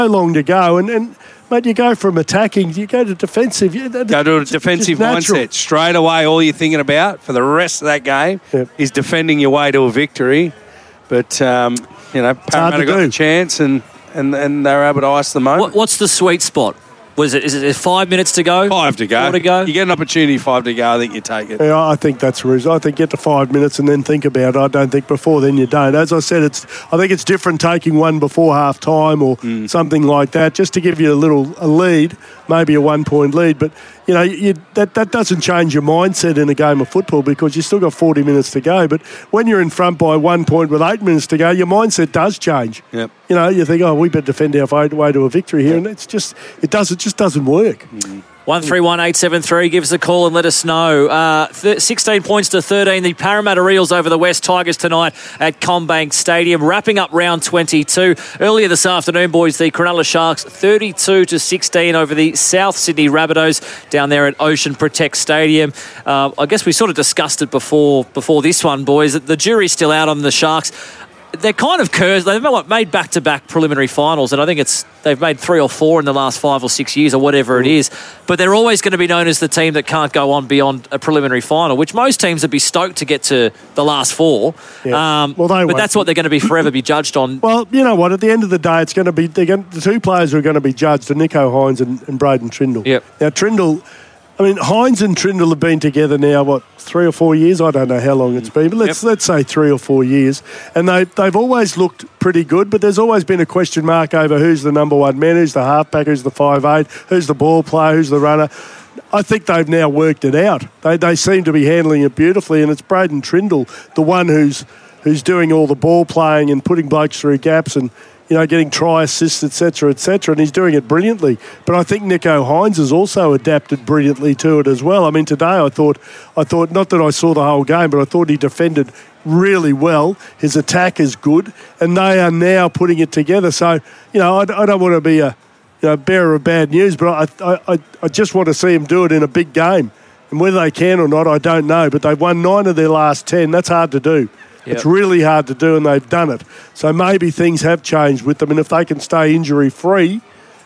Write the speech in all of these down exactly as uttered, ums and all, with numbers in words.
so long to go, and, and mate, you go from attacking, you go to defensive. You, go to a defensive mindset. Straight away, all you're thinking about for the rest of that game yep. is defending your way to a victory. But, um, you know, Parramatta got do. the chance and, and, and they were able to ice the moment. What, what's the sweet spot? Was it, is it five minutes to go? Five to go. Four to go? You get an opportunity, five to go, I think you take it. Yeah, I think that's reasonable. I think get to five minutes and then think about it. I don't think before then you don't. As I said, it's. I think it's different taking one before half time or mm. something like that, just to give you a little a lead, maybe a one-point lead. But, you know, you, that, that doesn't change your mindset in a game of football because you've still got forty minutes to go. But when you're in front by one point with eight minutes to go, your mindset does change. Yep. You know, you think, oh, we better defend our way to a victory here. Yep. And it's just, it does, it just doesn't work. Mm-hmm. one three one eight seven three, give us a call and let us know. Uh, th- sixteen points to thirteen. The Parramatta Eels over the West Tigers tonight at CommBank Stadium, wrapping up round twenty-two. Earlier this afternoon, boys, the Cronulla Sharks thirty-two to sixteen over the South Sydney Rabbitohs down there at Ocean Protect Stadium. Uh, I guess we sort of discussed it before before this one, boys. The jury's still out on the Sharks. They're kind of cursed. They've made back-to-back preliminary finals, and I think it's they've made three or four in the last five or six years or whatever it is. But they're always going to be known as the team that can't go on beyond a preliminary final, which most teams would be stoked to get to the last four. Yeah. Um, well, they but won't. That's what they're going to be forever be judged on. Well, you know what? At the end of the day, it's going to be they're going, the two players who are going to be judged are Nicho Hynes and, and Braden Trindall. Yep. Now, Trindall... I mean, Hynes and Trindall have been together now, what, three or four years? I don't know how long it's been, but let's yep. let's say three or four years. And they, they've always looked pretty good, but there's always been a question mark over who's the number one man, who's the halfback, who's the five eight, who's the ball player, who's the runner. I think they've now worked it out. They they seem to be handling it beautifully, and it's Braden Trindall, the one who's who's doing all the ball playing and putting blokes through gaps and, you know, getting try assists, et cetera, et cetera, and he's doing it brilliantly. But I think Nicho Hynes has also adapted brilliantly to it as well. I mean, today I thought, I thought not that I saw the whole game, but I thought he defended really well. His attack is good, and they are now putting it together. So, you know, I, I don't want to be a you know, bearer of bad news, but I, I, I just want to see him do it in a big game. And whether they can or not, I don't know. But they've won nine of their last ten. That's hard to do. Yep. It's really hard to do, and they've done it. So maybe things have changed with them, and if they can stay injury-free,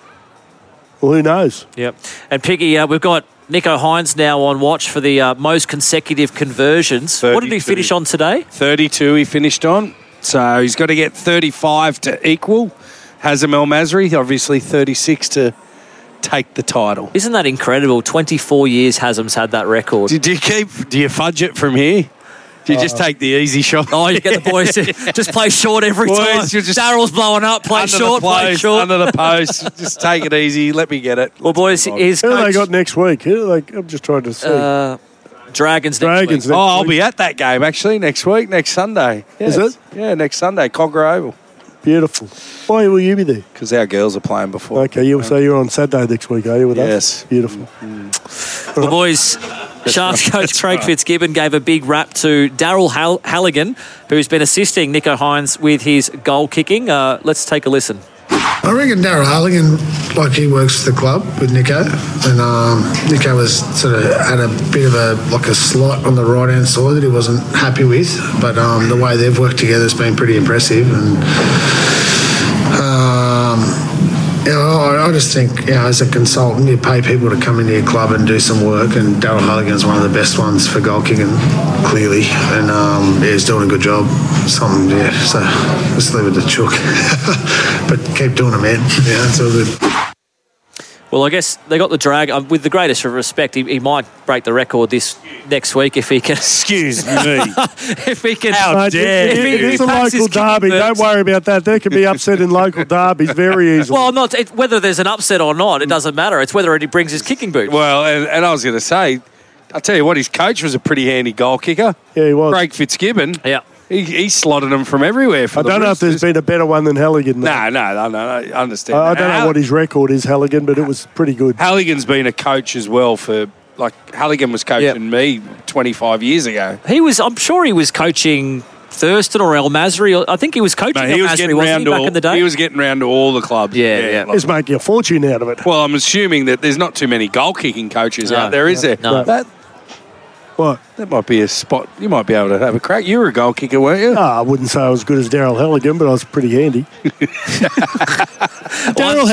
well, who knows? Yep. And, Piggy, uh, we've got Nicho Hynes now on watch for the uh, most consecutive conversions. thirty-two. What did he finish on today? thirty-two he finished on. So he's got to get thirty-five to equal Hazem El Masri, obviously thirty-six to take the title. Isn't that incredible? twenty-four years Hazem's had that record. Do, do you keep, do you fudge it from here? Do you uh, just take the easy shot? Oh, you get the boys to just play short every boys, time. Daryl's blowing up, play short, post, play short. Under the post, just take it easy. Let me get it. Let's well, boys, his who coach, have they got next week? Who they, I'm just trying to see. Uh, Dragons, Dragons next week. Oh, I'll be at that game, actually, next week, next Sunday. Yeah, Is it? Yeah, next Sunday, Cogra Oval. Beautiful. Why will you be there? Because our girls are playing before. Okay, you, so you're on Saturday next week, are you, with yes. us? Beautiful. Mm-hmm. Well, boys, Sharks coach Craig Fitzgibbon gave a big rap to Daryl Hall- Halligan, who's been assisting Nicho Hynes with his goal kicking. Uh, let's take a listen. I reckon Daryl Halligan, like he works for the club with Nicho, and um, Nicho was sort of had a bit of a like a slot on the right hand side that he wasn't happy with, but um, the way they've worked together has been pretty impressive. And um, you know, I, I just think, you know, as a consultant, you pay people to come into your club and do some work, and Daryl Halligan's one of the best ones for goal kicking, clearly, and um, yeah, he's doing a good job. Something, yeah. So just leave it to Chook, but keep doing it, man. Yeah, it's all good. Well, I guess they got the drag. Uh, with the greatest of respect, he, he might break the record this next week if he can. Excuse me. if he can. How uh, dare if he, it is a local derby. Don't worry about that. There can be upset in local derbies very easily. Well, not it, whether there's an upset or not. It doesn't matter. It's whether he brings his kicking boots. Well, and, and I was going to say, I'll tell you what, his coach was a pretty handy goal kicker. Yeah, he was. Craig Fitzgibbon. Yeah. He, he slotted them from everywhere. For I the don't know if there's been a better one than Halligan. No, no, no, no, I understand. I, I don't know what his record is, Halligan, but it was pretty good. Halligan's been a coach as well for, like, Halligan was coaching yep. me twenty-five years ago. He was, I'm sure he was coaching Thurston or El Masri. I think he was coaching no, he El was Masri, wasn't he, to back all, in the day? He was getting around to all the clubs. Yeah, yeah. yeah. He's making a fortune out of it. Well, I'm assuming that there's not too many goal-kicking coaches no, out there, is no, there? No. That, What? That might be a spot. You might be able to have a crack. You were a goal kicker, weren't you? Oh, I wouldn't say I was good as Daryl Halligan, but I was pretty handy. Daryl